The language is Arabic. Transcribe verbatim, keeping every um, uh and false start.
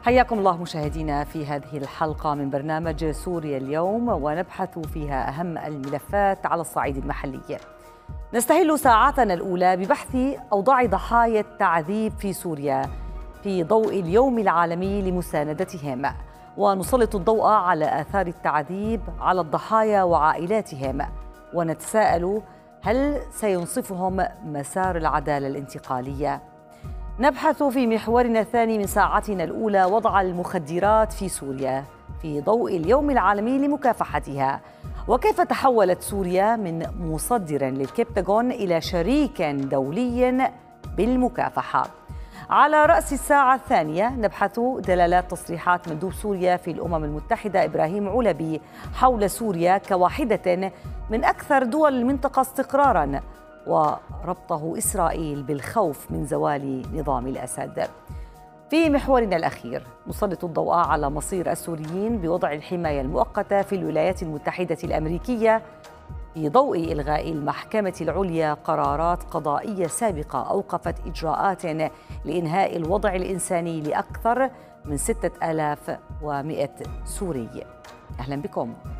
حياكم الله مشاهدينا في هذه الحلقة من برنامج سوريا اليوم، ونبحث فيها أهم الملفات على الصعيد المحلي. نستهل ساعاتنا الأولى ببحث أوضاع ضحايا التعذيب في سوريا في ضوء اليوم العالمي لمساندتهم، ونسلط الضوء على آثار التعذيب على الضحايا وعائلاتهم، ونتساءل هل سينصفهم مسار العدالة الانتقالية؟ نبحث في محورنا الثاني من ساعتنا الأولى وضع المخدرات في سوريا في ضوء اليوم العالمي لمكافحتها، وكيف تحولت سوريا من مصدر للبنتاغون إلى شريك دولي بالمكافحة. على رأس الساعة الثانية نبحث دلالات تصريحات مندوب سوريا في الأمم المتحدة إبراهيم علبي حول سوريا كواحدة من أكثر دول المنطقة استقراراً، وربطه إسرائيل بالخوف من زوال نظام الأسد. في محورنا الأخير نسلط الضوء على مصير السوريين بوضع الحماية المؤقتة في الولايات المتحدة الأمريكية في ضوء إلغاء المحكمة العليا قرارات قضائية سابقة أوقفت إجراءات لإنهاء الوضع الإنساني لأكثر من ستة آلاف ومئة سوري. أهلا بكم.